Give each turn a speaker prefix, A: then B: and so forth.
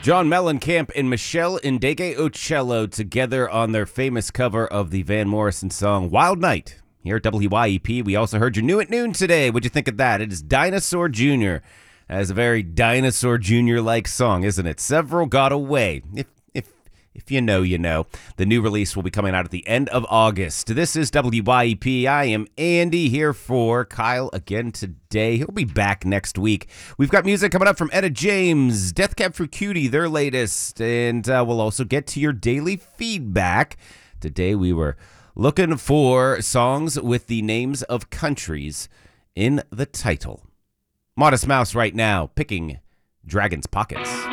A: John Mellencamp and Michelle Indege-Ocello together on their famous cover of the Van Morrison song Wild Night. Here at WYEP, we also heard your new at noon today. What'd you think of that? It is Dinosaur Jr. That is a very Dinosaur Jr.-like song, isn't it? Several got away. If you know, you know. The new release will be coming out at the end of August. This is WYEP. I am Andy here for Kyle again today. He'll be back next week. We've got music coming up from Etta James, Death Cab for Cutie, their latest. And we'll also get to your daily feedback. Today we were looking for songs with the names of countries in the title. Modest Mouse right now, picking Dragon's Pockets.